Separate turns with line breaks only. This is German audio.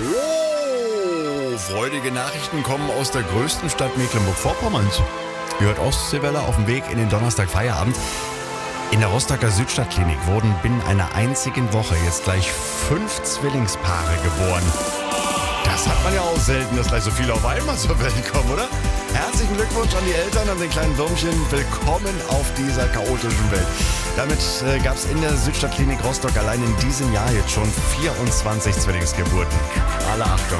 Oh, freudige Nachrichten kommen aus der größten Stadt Mecklenburg-Vorpommerns. Ihr hört Ostseewelle auf dem Weg in den Donnerstagfeierabend. In der Rostocker Südstadtklinik wurden binnen einer einzigen Woche jetzt gleich 5 Zwillingspaare geboren. Das hat man ja auch selten, dass gleich so viele auf einmal zur Welt kommen, oder? Herzlichen Glückwunsch an die Eltern, an den kleinen Würmchen. Willkommen auf dieser chaotischen Welt. Damit gab es in der Südstadtklinik Rostock allein in diesem Jahr jetzt schon 24 Zwillingsgeburten. Alle Achtung.